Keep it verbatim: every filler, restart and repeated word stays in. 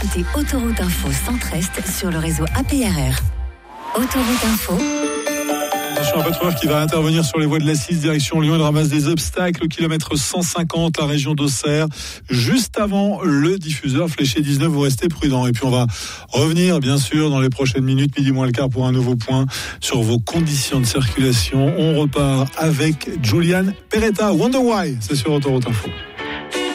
Écoutez Autoroute Info Centre-Est sur le réseau A P R R. Autoroute Info. Attention, un patrouilleur qui va intervenir sur les voies de la six direction Lyon. Il ramasse des obstacles au kilomètre cent cinquante, la région d'Auxerre. Juste avant le diffuseur fléché dix-neuf, vous restez prudents. Et puis on va revenir, bien sûr, dans les prochaines minutes, midi moins le quart, pour un nouveau point sur vos conditions de circulation. On repart avec Julian Peretta. Wonder Why, c'est sur Autoroute Info.